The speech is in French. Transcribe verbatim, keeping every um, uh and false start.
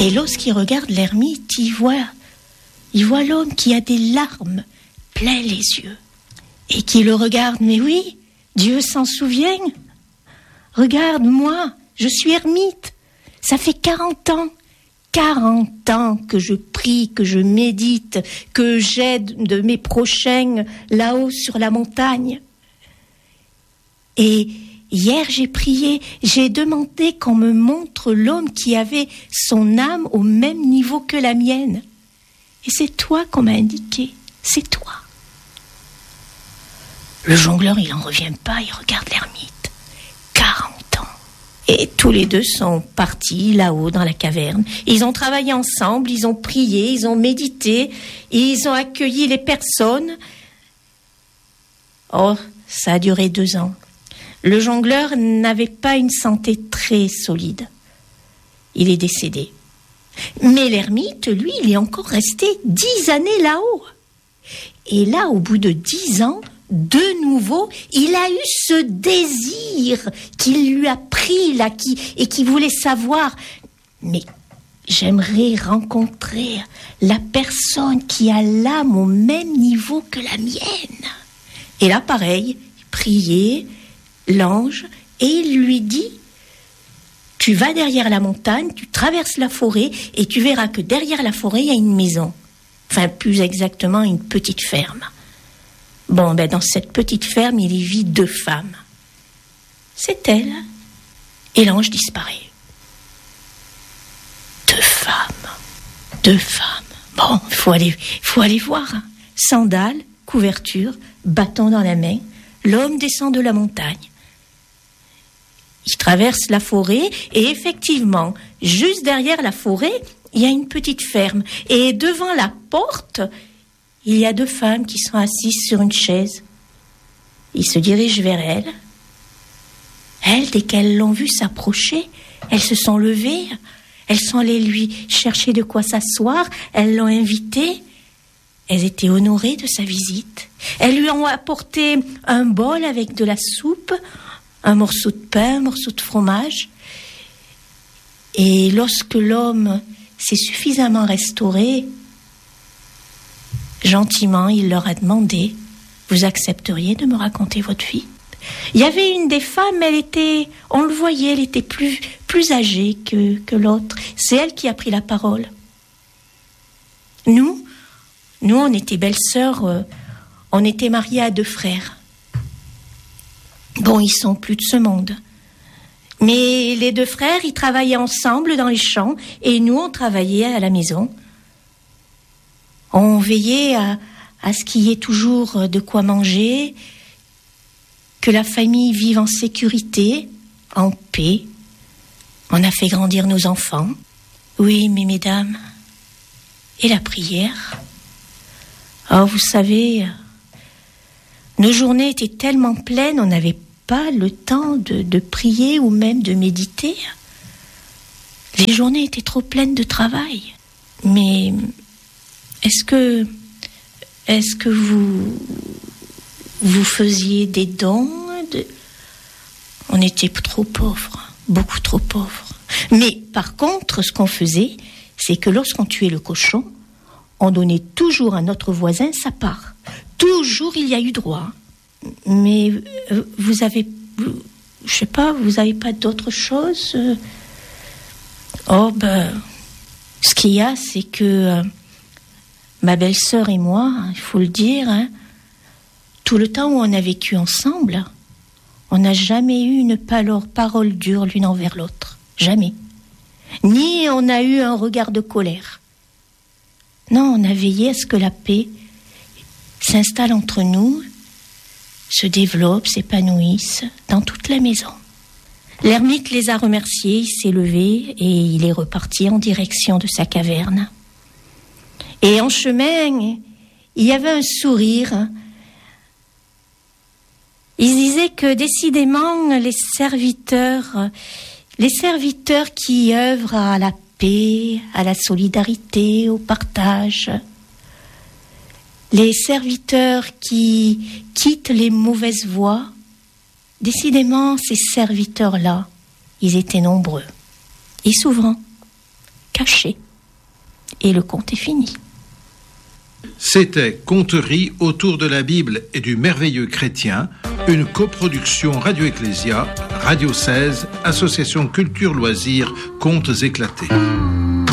Et lorsqu'il regarde l'ermite, il voit, il voit l'homme qui a des larmes plein les yeux. Et qui le regarde, mais oui, Dieu s'en souvient. Regarde, moi, je suis ermite. Ça fait quarante ans. quarante ans que je prie, que je médite, que j'aide de mes prochains là-haut sur la montagne. Et hier, j'ai prié, j'ai demandé qu'on me montre l'homme qui avait son âme au même niveau que la mienne. Et c'est toi qu'on m'a indiqué, c'est toi. Le jongleur, il n'en revient pas, il regarde l'ermite. quarante ans. Et tous les deux sont partis là-haut dans la caverne. Ils ont travaillé ensemble, ils ont prié, ils ont médité, ils ont accueilli les personnes. Oh, ça a duré deux ans. Le jongleur n'avait pas une santé très solide. Il est décédé. Mais l'ermite, lui, il est encore resté dix années là-haut. Et là, au bout de dix ans, de nouveau, il a eu ce désir qu'il lui a pris là, qui, et qui voulait savoir, mais j'aimerais rencontrer la personne qui a l'âme au même niveau que la mienne. Et là, pareil, il priait l'ange et il lui dit, tu vas derrière la montagne, tu traverses la forêt et tu verras que derrière la forêt, il y a une maison. Enfin, plus exactement, une petite ferme. Bon, ben dans cette petite ferme, il y vit deux femmes. C'est elle. Et l'ange disparaît. Deux femmes. Deux femmes. Bon, il faut aller, faut aller voir. Sandales, couverture, bâton dans la main. L'homme descend de la montagne. Il traverse la forêt et effectivement, juste derrière la forêt, il y a une petite ferme. Et devant la porte, il y a deux femmes qui sont assises sur une chaise. Il se dirige vers elles. Elles, dès qu'elles l'ont vu s'approcher, elles se sont levées. Elles sont allées lui chercher de quoi s'asseoir. Elles l'ont invitée. Elles étaient honorées de sa visite. Elles lui ont apporté un bol avec de la soupe, un morceau de pain, un morceau de fromage. Et lorsque l'homme s'est suffisamment restauré, gentiment, il leur a demandé, vous accepteriez de me raconter votre vie? Il y avait une des femmes, elle était, on le voyait, elle était plus, plus âgée que, que l'autre. C'est elle qui a pris la parole. Nous, nous, on était belles-sœurs, euh, on était mariés à deux frères. Bon, ils sont plus de ce monde. Mais les deux frères, ils travaillaient ensemble dans les champs et nous, on travaillait à la maison. On veillait à, à ce qu'il y ait toujours de quoi manger, que la famille vive en sécurité, en paix. On a fait grandir nos enfants. Oui, mais mesdames, et la prière? Oh, vous savez, nos journées étaient tellement pleines, on n'avait pas le temps de, de prier ou même de méditer. Les journées étaient trop pleines de travail. Mais est-ce que, est-ce que vous, vous faisiez des dons de... On était trop pauvres, beaucoup trop pauvres. Mais par contre, ce qu'on faisait, c'est que lorsqu'on tuait le cochon, on donnait toujours à notre voisin sa part. Toujours il y a eu droit. Mais vous avez, vous, je sais pas, vous n'avez pas d'autre chose? Oh ben, ce qu'il y a, c'est que euh, ma belle-sœur et moi, il faut le dire, hein, tout le temps où on a vécu ensemble, on n'a jamais eu une parole, parole dure l'une envers l'autre. Jamais. Ni on a eu un regard de colère. Non, on a veillé à ce que la paix s'installe entre nous, se développe, s'épanouisse dans toute la maison. L'ermite les a remerciés, il s'est levé et il est reparti en direction de sa caverne. Et en chemin, il y avait un sourire. Il disait que décidément, les serviteurs, les serviteurs qui œuvrent à la paix, à la solidarité, au partage, les serviteurs qui quittent les mauvaises voies, décidément, ces serviteurs-là, ils étaient nombreux et souvent. caché. Et le conte est fini. C'était Conterie autour de la Bible et du merveilleux chrétien, une coproduction Radio Ecclésia, Radio seize, Association Culture Loisirs, Contes éclatés.